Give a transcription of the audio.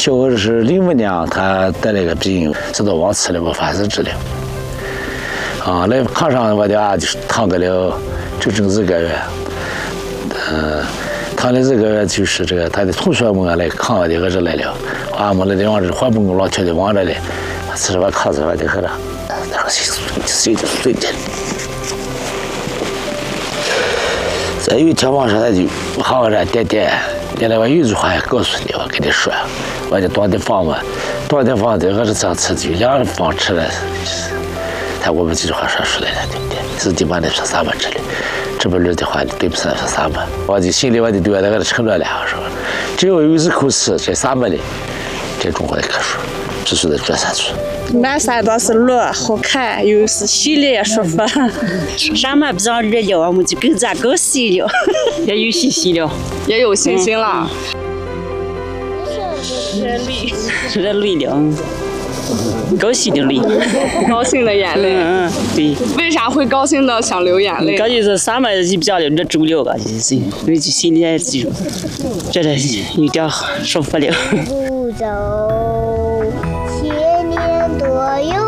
小的是李母娘，她得了个病，知道忘吃了，没法子治疗。来炕上我家就是躺个了整整1个月，躺了1个月就是这个他的同学们来看我的儿子来了，俺们来的往这花本宫老天的望着嘞，吃我炕上我的喝了，那个谁就睡着。再有一天晚上他就好着点，原来我有句话也告诉你，我跟你说，我就当地放嘛，当地放的我是这样吃的，2人放吃了。我们这句话说出来了，对不对？自己把那说啥嘛之类，这不的话对不上说啥嘛？我就心里我就对我那个承诺了，我说，只要有一口吃，这啥么的，这中国的科学必须得做下去。 满山都是路，好看，又是洗了也舒服。 啥嘛不让热了，我们就更洗了，也有洗了， 也有信心了。 热累了。高兴的泪， 高兴的眼泪。 对。 为啥会高兴的想流眼泪？ 感觉是啥嘛就比较了，这走了吧，就是心里也记住，觉得有点舒服了。 不走，千年多有。